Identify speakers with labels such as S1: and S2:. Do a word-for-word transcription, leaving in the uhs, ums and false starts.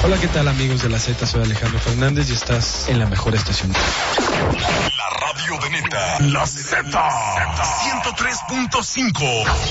S1: Hola, ¿qué tal amigos de la Z? Soy Alejandro Fernández y estás en la mejor estación.
S2: La radio de neta, la Z, ciento tres punto cinco.